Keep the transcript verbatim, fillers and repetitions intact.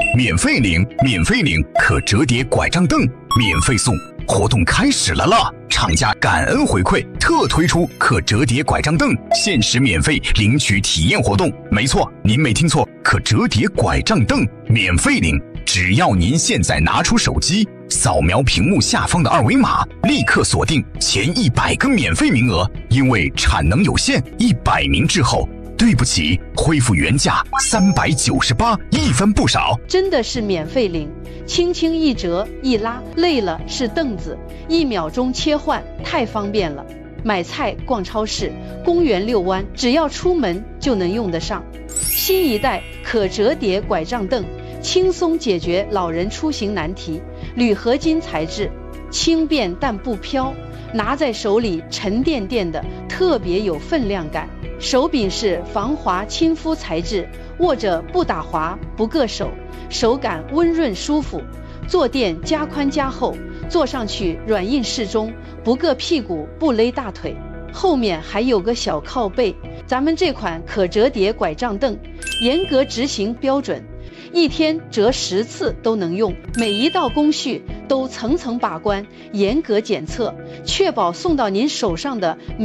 免费领，免费领可折叠拐杖凳，免费送，活动开始了啦！厂家感恩回馈，特推出可折叠拐杖凳，限时免费领取体验活动。没错，您没听错，可折叠拐杖凳免费领，只要您现在拿出手机，扫描屏幕下方的二维码，立刻锁定前一百个免费名额。因为产能有限，一百名之后，对不起，恢复原价三百九十八，一分不少。 真的是免费领，轻轻一折一拉，累了是凳子，一秒钟切换，太方便了。买菜、逛超市、公园遛弯，只要出门就能用得上。新一代可折叠拐杖凳，轻松解决老人出行难题。铝合金材质，轻便但不飘，拿在手里沉甸甸的，特别有分量感。手柄是防滑亲肤材质，握着不打滑不硌手，手感温润舒服。坐垫加宽加厚，坐上去软硬适中，不硌屁股不勒大腿。后面还有个小靠背。咱们这款可折叠拐杖凳严格执行标准，一天折十次都能用，每一道工序都层层把关，严格检测，确保送到您手上的